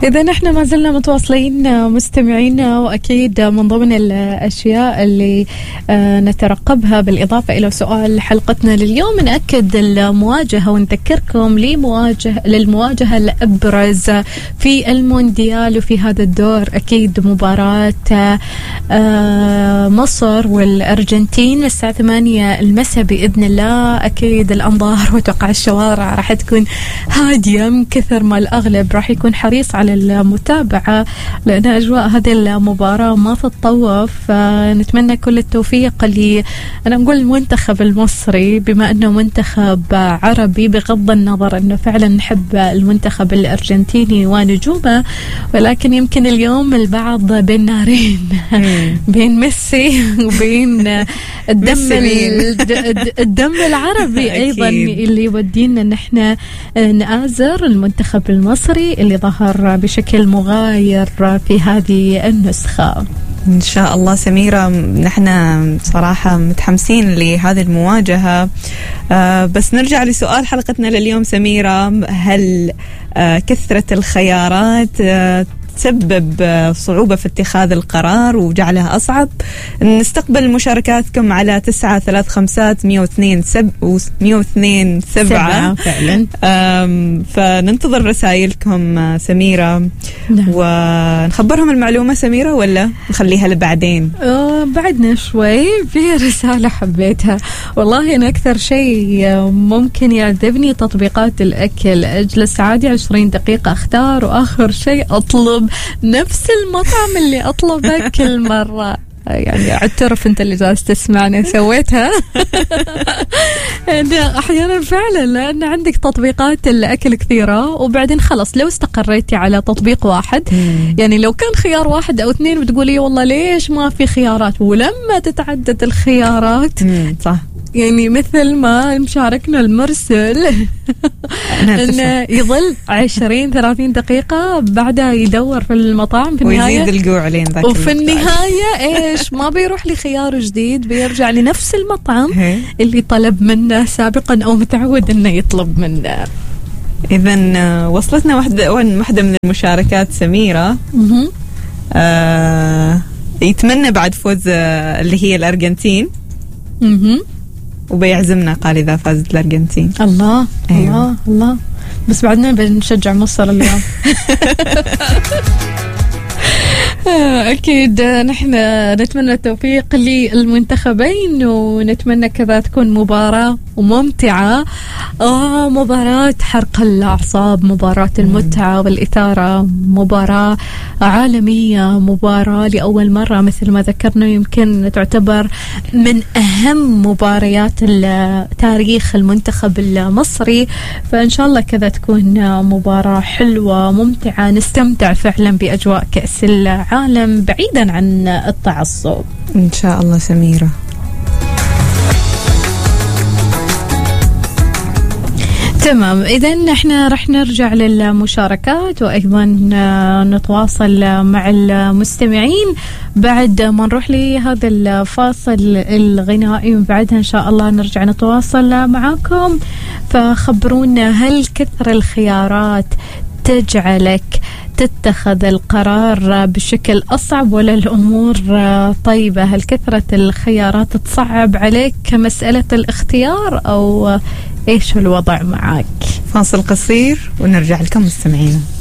إذا نحن ما زلنا متواصلين مستمعينا، وأكيد من ضمن الأشياء اللي نترقبها بالإضافة إلى سؤال حلقتنا لليوم نأكد المواجهة ونذكركم للمواجهة الأبرز في المونديال وفي هذا الدور. أكيد مباراة مصر والأرجنتين الساعة 8 المساء بإذن الله. أكيد الأنظار وتوقع الشوارع راح تكون هادية من كثر ما الأغلب راح يكون حريص على المتابعة، لأن أجواء هذه المباراة ما تتطوف. فنتمنى كل التوفيق أنا نقول المنتخب المصري بما أنه منتخب عربي، بغض النظر أنه فعلا نحب المنتخب الأرجنتيني ونجومه، ولكن يمكن اليوم البعض بين نارين بين ميسي وبين الدم العربي أيضا اللي يودينا أن احنا نآزر المنتخب المصري اللي ظهر بشكل مغاير في هذه النسخة. إن شاء الله سميرة، نحن صراحة متحمسين لهذه المواجهة. بس نرجع لسؤال حلقتنا لليوم سميرة، هل كثرة الخيارات تسبب صعوبة في اتخاذ القرار وجعلها أصعب؟ نستقبل مشاركاتكم على 935227 فعلا. فننتظر رسائلكم سميرة. ونخبرهم المعلومة سميرة ولا نخليها لبعدين؟ بعدنا شوي. في رسالة حبيتها والله، أنا أكثر شيء ممكن يعذبني تطبيقات الأكل. أجلس عادي 20 دقيقة أختار، وآخر شيء أطلب نفس المطعم اللي أطلبه كل مرة. يعني اعترف أنت اللي جالس تسمعني سويتها. أحيانا فعلا، لأن عندك تطبيقات الأكل كثيرة، وبعدين خلص لو استقريتي على تطبيق واحد يعني لو كان خيار واحد أو اثنين بتقولي والله ليش ما في خيارات، ولما تتعدد الخيارات صح، يعني مثل ما مشاركنا المرسل انه يظل 20-30 دقيقة بعدها يدور في المطاعم، في النهاية ويزيد الجوع لين ذاك وفي النهاية ايش ما بيروح لخيار جديد، بيرجع لنفس المطعم اللي طلب منه سابقا او متعود انه يطلب منه. إذن وصلتنا واحدة من المشاركات سميرة يتمنى بعد فوز اللي هي الأرجنتين، وبيعزمنا قال إذا فازت الأرجنتين. الله أيوة. الله بس بعدنا بنشجع مصر اليوم. أكيد نحن نتمنى التوفيق للمنتخبين، ونتمنى كذا تكون مباراة وممتعة، مباراة حرق الأعصاب، مباراة المتعة والإثارة، مباراة عالمية، مباراة لأول مرة مثل ما ذكرنا يمكن تعتبر من أهم مباريات تاريخ المنتخب المصري. فإن شاء الله كذا تكون مباراة حلوة ممتعة، نستمتع فعلا بأجواء كأس العالم بعيدا عن التعصب إن شاء الله سميرة. تمام، إذن احنا رح نرجع للمشاركات، وأيضا نتواصل مع المستمعين بعد ما نروح لهذا الفاصل الغنائي، وبعدها إن شاء الله نرجع نتواصل معاكم. فخبرونا، هل كثر الخيارات تجعلك تتخذ القرار بشكل أصعب ولا الأمور طيبة؟ هل كثرة الخيارات تصعب عليك كمسألة الاختيار أو إيش الوضع معك؟ فاصل قصير ونرجع لكم مستمعين.